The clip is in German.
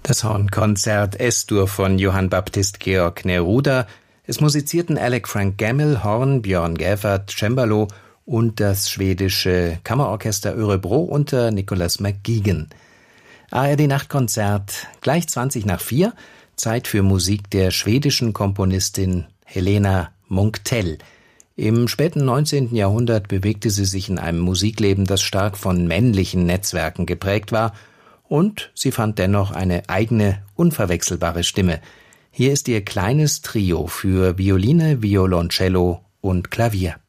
Das Hornkonzert S-Dur von Johann Baptist Georg Neruda. Es musizierten Alec Frank Gammill, Horn, Björn Gäfert, Cembalo und das schwedische Kammerorchester Örebro unter Nicholas McGuigan. ARD Nachtkonzert, gleich 4:20, Zeit für Musik der schwedischen Komponistin Helena Munktell. Im späten 19. Jahrhundert bewegte sie sich in einem Musikleben, das stark von männlichen Netzwerken geprägt war, und sie fand dennoch eine eigene, unverwechselbare Stimme. Hier ist ihr kleines Trio für Violine, Violoncello und Klavier.